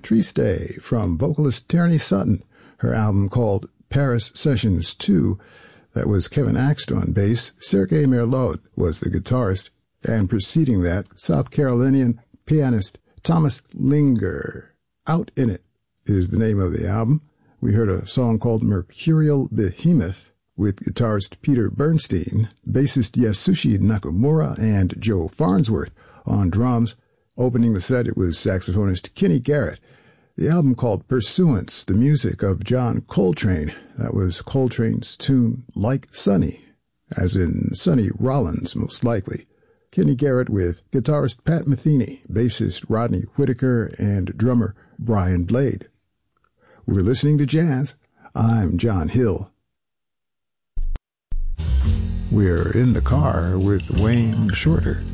Triste from vocalist Tierney Sutton, her album called Paris Sessions 2. That was Kevin Axt on bass, Sergei Merlot was the guitarist, and preceding that, South Carolinian pianist Thomas Linger. Out in It is the name of the album. We heard a song called Mercurial Behemoth with guitarist Peter Bernstein, bassist Yasushi Nakamura, and Joe Farnsworth on drums. Opening the set, it was saxophonist Kenny Garrett. The album called Pursuance, the music of John Coltrane. That was Coltrane's tune Like Sonny, as in Sonny Rollins, most likely. Kenny Garrett with guitarist Pat Metheny, bassist Rodney Whitaker, and drummer Brian Blade. We're listening to jazz. I'm John Hill. We're in the car with Wayne Shorter.